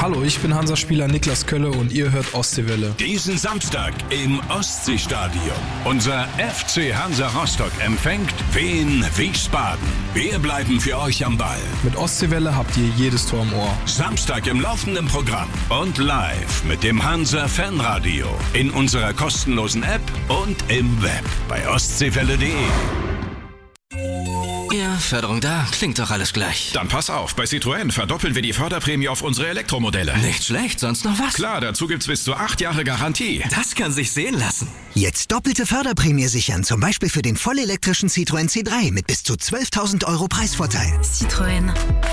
Hallo, ich bin Hansa-Spieler Niklas Kölle und ihr hört Ostseewelle. Diesen Samstag im Ostseestadion. Unser FC Hansa Rostock empfängt Wien Wiesbaden. Wir bleiben für euch am Ball. Mit Ostseewelle habt ihr jedes Tor im Ohr. Samstag im laufenden Programm und live mit dem Hansa Fanradio in unserer kostenlosen App und im Web bei ostseewelle.de. Ja, Förderung da. Klingt doch alles gleich. Dann pass auf, bei Citroën verdoppeln wir die Förderprämie auf unsere Elektromodelle. Nicht schlecht, sonst noch was? Klar, dazu gibt's bis zu 8 Jahre Garantie. Das kann sich sehen lassen. Jetzt doppelte Förderprämie sichern, zum Beispiel für den vollelektrischen Citroën C3 mit bis zu 12.000 € Preisvorteil. Citroën.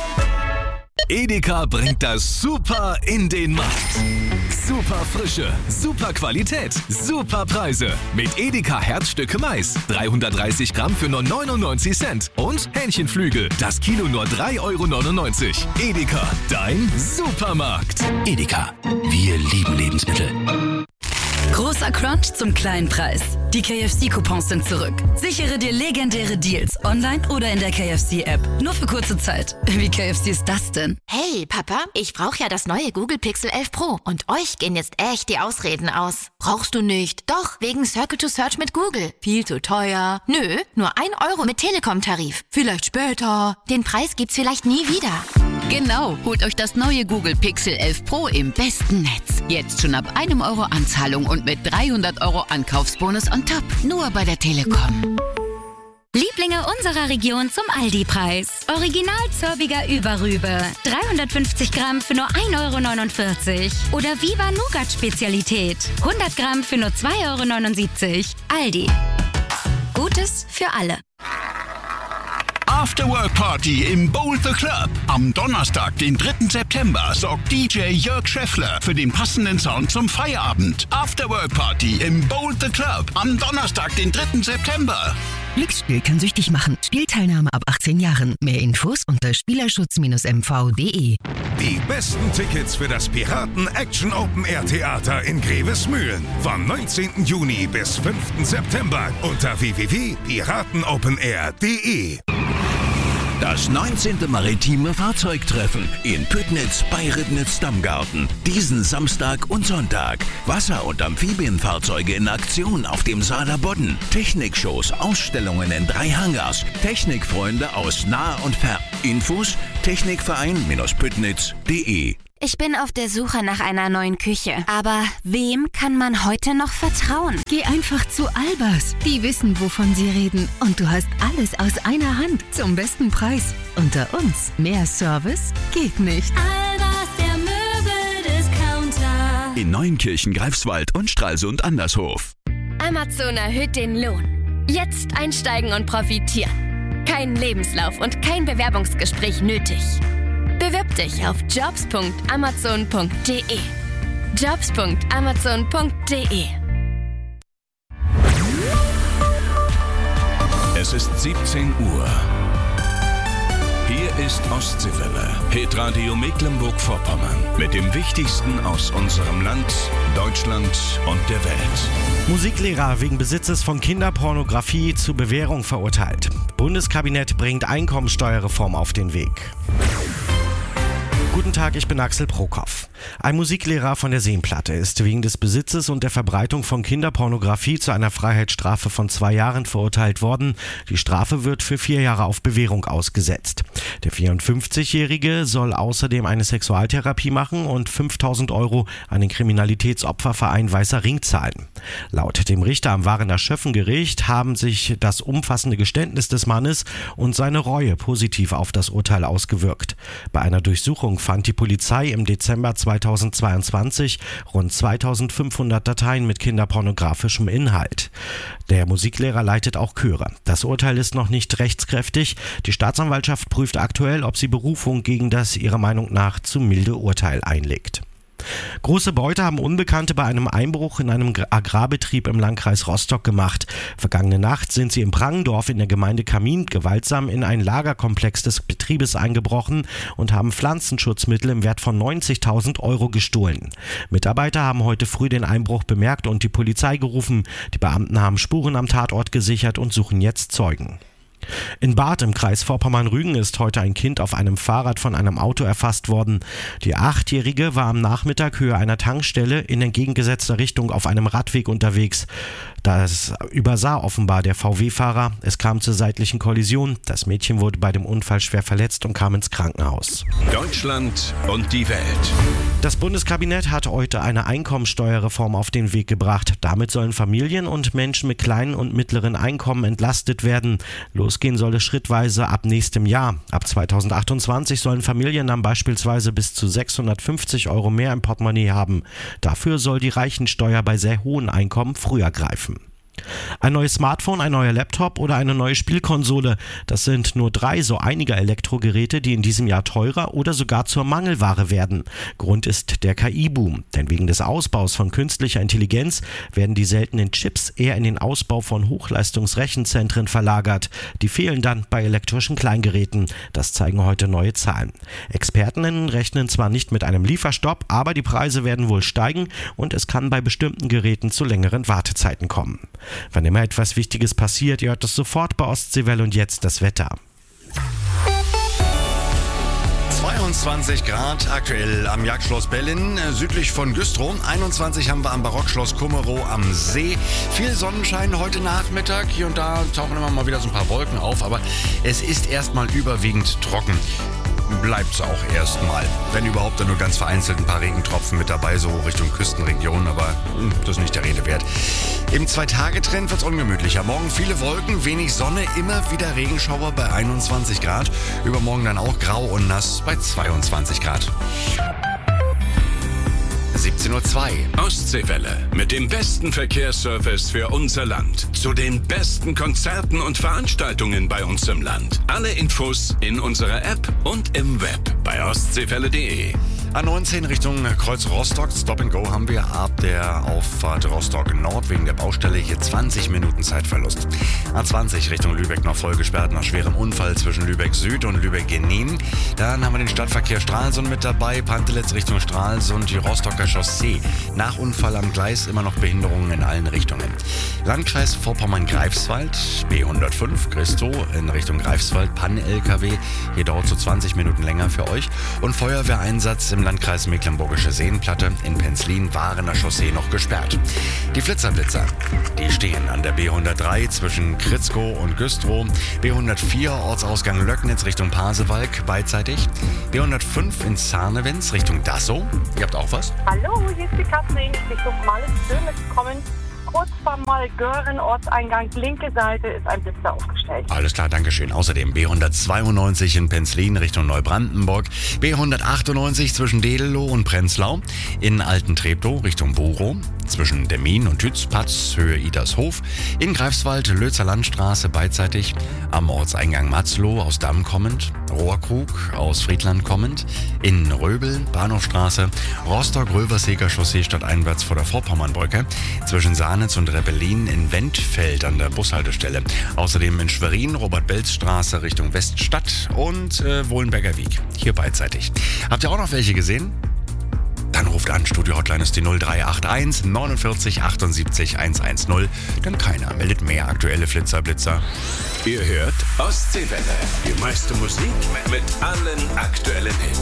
Edeka bringt das Super in den Markt. Super Frische, super Qualität, super Preise. Mit Edeka Herzstücke Mais. 330 Gramm für nur 99 Cent. Und Hähnchenflügel. Das Kilo nur 3,99 €. Edeka, dein Supermarkt. Edeka. Wir lieben Lebensmittel. Großer Crunch zum kleinen Preis. Die KFC-Coupons sind zurück. Sichere dir legendäre Deals online oder in der KFC-App. Nur für kurze Zeit. Wie KFC ist das denn? Hey, Papa, ich brauche ja das neue Google Pixel 11 Pro. Und euch gehen jetzt echt die Ausreden aus. Brauchst du nicht? Doch, wegen Circle to Search mit Google. Viel zu teuer. Nö, nur 1 € mit Telekom-Tarif. Vielleicht später. Den Preis gibt's vielleicht nie wieder. Genau, holt euch das neue Google Pixel 11 Pro im besten Netz. Jetzt schon ab 1 € Anzahlung und mit 300 € Ankaufsbonus on top. Nur bei der Telekom. Lieblinge unserer Region zum Aldi-Preis. Original Zörbiger Überrübe. 350 Gramm für nur 1,49 €. Oder Viva Nougat-Spezialität. 100 Gramm für nur 2,79 €. Aldi. Gutes für alle. Afterwork-Party im Bowl the Club. Am Donnerstag, den 3. September, sorgt DJ Jörg Scheffler für den passenden Sound zum Feierabend. Afterwork-Party im Bowl the Club. Am Donnerstag, den 3. September. Glücksspiel kann süchtig machen. Spielteilnahme ab 18 Jahren. Mehr Infos unter spielerschutz-mv.de. Die besten Tickets für das Piraten Action Open Air Theater in Grevesmühlen. Vom 19. Juni bis 5. September unter www.piratenopenair.de. Das 19. Maritime Fahrzeugtreffen in Püttnitz bei Ribnitz-Dammgarten. Diesen Samstag und Sonntag. Wasser- und Amphibienfahrzeuge in Aktion auf dem Saaler Bodden. Technikshows, Ausstellungen in 3 Hangars. Technikfreunde aus nah und fern. Infos technikverein-püttnitz.de. Ich bin auf der Suche nach einer neuen Küche. Aber wem kann man heute noch vertrauen? Geh einfach zu Albers. Die wissen, wovon sie reden. Und du hast alles aus einer Hand zum besten Preis. Unter uns. Mehr Service geht nicht. Albers, der Möbeldiscounter. In Neuenkirchen, Greifswald und Stralsund Andershof. Amazon erhöht den Lohn. Jetzt einsteigen und profitieren. Kein Lebenslauf und kein Bewerbungsgespräch nötig. Bewirb dich auf jobs.amazon.de. jobs.amazon.de. Es ist 17 Uhr. Hier ist Ostseewelle, Hitradio Mecklenburg-Vorpommern. Mit dem Wichtigsten aus unserem Land, Deutschland und der Welt. Musiklehrer wegen Besitzes von Kinderpornografie zu Bewährung verurteilt. Bundeskabinett bringt Einkommensteuerreform auf den Weg. Guten Tag, ich bin Axel Prokop. Ein Musiklehrer von der Seenplatte ist wegen des Besitzes und der Verbreitung von Kinderpornografie zu einer Freiheitsstrafe von 2 Jahren verurteilt worden. Die Strafe wird für 4 Jahre auf Bewährung ausgesetzt. Der 54-Jährige soll außerdem eine Sexualtherapie machen und 5.000 € an den Kriminalitätsopferverein Weißer Ring zahlen. Laut dem Richter am Waarener Schöffengericht haben sich das umfassende Geständnis des Mannes und seine Reue positiv auf das Urteil ausgewirkt. Bei einer Durchsuchung fand die Polizei im Dezember 2022 rund 2500 Dateien mit kinderpornografischem Inhalt. Der Musiklehrer leitet auch Chöre. Das Urteil ist noch nicht rechtskräftig. Die Staatsanwaltschaft prüft aktuell, ob sie Berufung gegen das ihrer Meinung nach zu milde Urteil einlegt. Große Beute haben Unbekannte bei einem Einbruch in einem Agrarbetrieb im Landkreis Rostock gemacht. Vergangene Nacht sind sie im Prangendorf in der Gemeinde Kamin gewaltsam in einen Lagerkomplex des Betriebes eingebrochen und haben Pflanzenschutzmittel im Wert von 90.000 € gestohlen. Mitarbeiter haben heute früh den Einbruch bemerkt und die Polizei gerufen. Die Beamten haben Spuren am Tatort gesichert und suchen jetzt Zeugen. In Barth im Kreis Vorpommern-Rügen ist heute ein Kind auf einem Fahrrad von einem Auto erfasst worden. Die 8-Jährige war am Nachmittag Höhe einer Tankstelle in entgegengesetzter Richtung auf einem Radweg unterwegs. Das übersah offenbar der VW-Fahrer. Es kam zur seitlichen Kollision. Das Mädchen wurde bei dem Unfall schwer verletzt und kam ins Krankenhaus. Deutschland und die Welt. Das Bundeskabinett hat heute eine Einkommensteuerreform auf den Weg gebracht. Damit sollen Familien und Menschen mit kleinen und mittleren Einkommen entlastet werden. Losgehen soll es schrittweise ab nächstem Jahr. Ab 2028 sollen Familien dann beispielsweise bis zu 650 € mehr im Portemonnaie haben. Dafür soll die Reichensteuer bei sehr hohen Einkommen früher greifen. Ein neues Smartphone, ein neuer Laptop oder eine neue Spielkonsole. Das sind nur 3 so einiger Elektrogeräte, die in diesem Jahr teurer oder sogar zur Mangelware werden. Grund ist der KI-Boom. Denn wegen des Ausbaus von künstlicher Intelligenz werden die seltenen Chips eher in den Ausbau von Hochleistungsrechenzentren verlagert. Die fehlen dann bei elektrischen Kleingeräten. Das zeigen heute neue Zahlen. Experten rechnen zwar nicht mit einem Lieferstopp, aber die Preise werden wohl steigen und es kann bei bestimmten Geräten zu längeren Wartezeiten kommen. Wann immer etwas Wichtiges passiert, ihr hört es sofort bei Ostseewelle und jetzt das Wetter. 22 Grad aktuell am Jagdschloss Bellin, südlich von Güstrow. 21 haben wir am Barockschloss Kummerow am See. Viel Sonnenschein heute Nachmittag. Hier und da tauchen immer mal wieder so ein paar Wolken auf, aber es ist erstmal überwiegend trocken. Bleibt es auch erstmal. Wenn überhaupt, dann nur ganz vereinzelt ein paar Regentropfen mit dabei, so Richtung Küstenregion, aber das ist nicht der Rede wert. Im 2-Tage-Trend wird es ungemütlicher. Morgen viele Wolken, wenig Sonne, immer wieder Regenschauer bei 21 Grad. Übermorgen dann auch grau und nass bei 22 Grad. 17:02 Uhr. Ostseewelle mit dem besten Verkehrsservice für unser Land. Zu den besten Konzerten und Veranstaltungen bei uns im Land. Alle Infos in unserer App und im Web bei ostseewelle.de. A19 Richtung Kreuz Rostock, Stop and Go haben wir ab der Auffahrt Rostock Nord wegen der Baustelle hier 20 Minuten Zeitverlust. A20 Richtung Lübeck noch voll gesperrt nach schwerem Unfall zwischen Lübeck Süd und Lübeck Genin. Dann haben wir den Stadtverkehr Stralsund mit dabei, Pantelitz Richtung Stralsund, die Rostocker Chaussee. Nach Unfall am Gleis immer noch Behinderungen in allen Richtungen. Landkreis Vorpommern-Greifswald, B105 Christow in Richtung Greifswald, Pann-LKW. Hier dauert so 20 Minuten länger für euch. Und Feuerwehreinsatz im Landkreis Mecklenburgische Seenplatte in Penzlin, Warener Chaussee noch gesperrt. Die Flitzerblitzer, die stehen an der B103 zwischen Kritzkow und Güstrow, B104 Ortsausgang Löcknitz Richtung Pasewalk beidseitig, B105 in Zarnewitz Richtung Dassow. Ihr habt auch was? Hallo, hier ist die Katrin, Richtung Malz-Böhme gekommen. Kurz vor Malgören, Ortseingang, linke Seite ist ein Blitzer aufgestellt. Alles klar, Dankeschön. Außerdem B192 in Penzlin Richtung Neubrandenburg, B198 zwischen Dedelow und Prenzlau, in Altentreptow Richtung Burow, zwischen Demmin und Tützpatz, Höhe Idershof, in Greifswald, Lötzer Landstraße beidseitig, am Ortseingang Matzlow aus Damm kommend, Rohrkrug aus Friedland kommend, in Röbel, Bahnhofstraße, Rostock-Röverseger Chaussee stadteinwärts vor der Vorpommernbrücke, zwischen Sahnitz und Rebellin in Wendfeld an der Bushaltestelle, außerdem in Schwerin, Robert-Belz-Straße Richtung Weststadt und Wohlenberger Wiek, hier beidseitig. Habt ihr auch noch welche gesehen? Dann ruft an, Studio-Hotline ist die 0381 49 78 110. Denn keiner meldet mehr aktuelle Flitzer-Blitzer. Ihr hört Ostseewelle. Die meiste Musik mit allen aktuellen Hits.